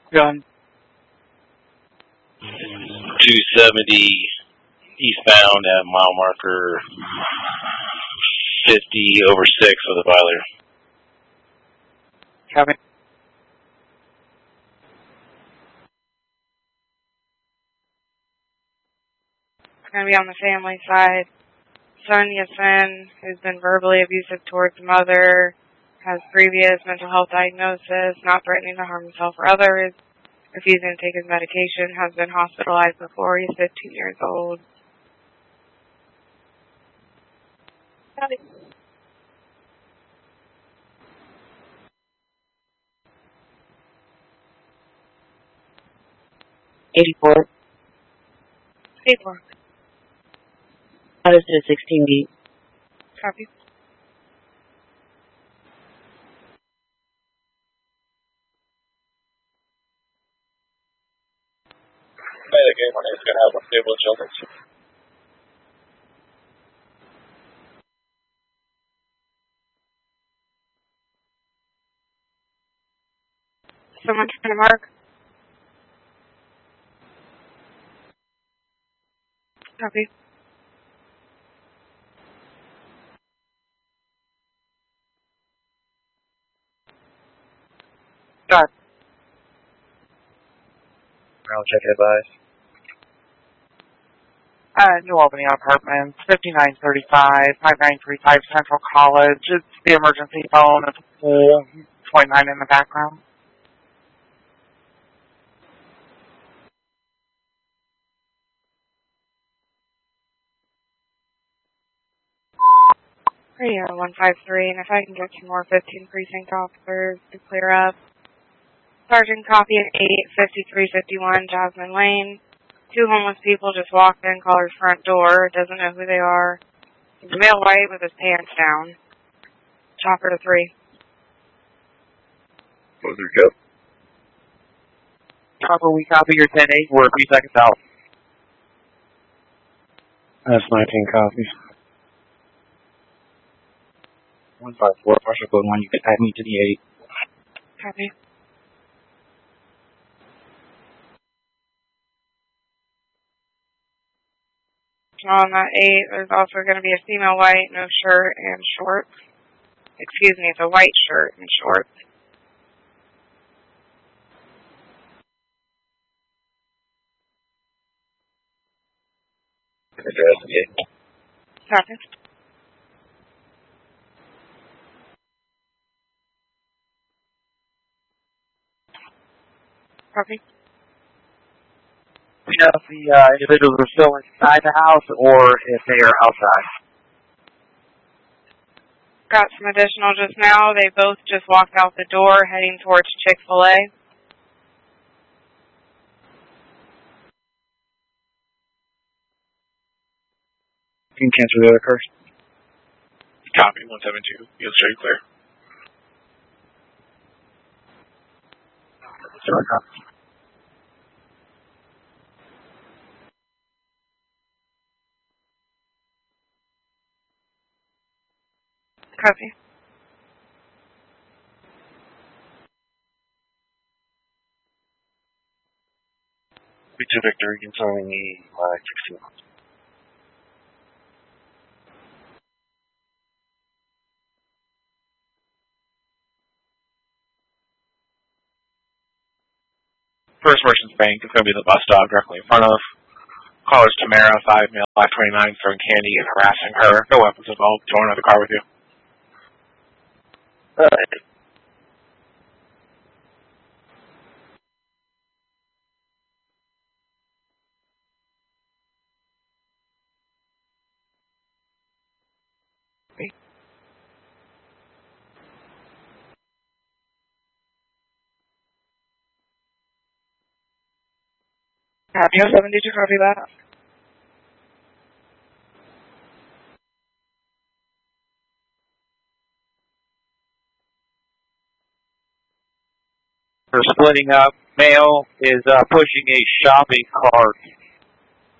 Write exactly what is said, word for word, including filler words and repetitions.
Gun. two seventy eastbound at mile marker fifty over six with a violator. Copy. It's going to be on the family side. Son Yasin, who's been verbally abusive towards the mother, has previous mental health diagnosis, not threatening to harm himself or others, refusing to take his medication, has been hospitalized before. He's fifteen years old. eighty-four. eighty-four. That is to sixteen B. Copy. Play the game when it's going to have unstable children. Someone trying to mark? Copy. Start. I'll check advice. Uh, New Albany Apartments, fifty-nine thirty-five, five nine three five Central College. It's the emergency phone at the pool. twenty-nine in the background. Radio one five three, and if I can get some more fifteen precinct officers to clear up. Sergeant copy at eight fifty-three fifty-one Jasmine Lane. Two homeless people just walked in caller's front door. Doesn't know who they are. He's a male white with his pants down. Chopper to three. What was your code? Chopper, we copy your ten eight. We're a few seconds out. That's nineteen copies. one five four, partial code one, you can add me to the eight. Copy. On that eight, there's also going to be a female white, no shirt and shorts. Excuse me, it's a white shirt and shorts. Address the eight. Copy. Copy. We know if the uh, individuals are still inside the house or if they are outside. Got some additional just now. They both just walked out the door heading towards Chick-fil-A. You can cancel the other curse. Copy, one seven two. You'll straight clear. Sorry, copy. Copy. Victor Victor, controlling the uh, sixteen. First Merchants Bank is going to be the bus stop directly in front of. Caller's Tamara, five male, five twenty-nine, throwing candy and harassing her. No weapons involved. Join another car with you. Alright. Copy. oh seven, did you copy that? They're splitting up. Male is uh, pushing a shopping cart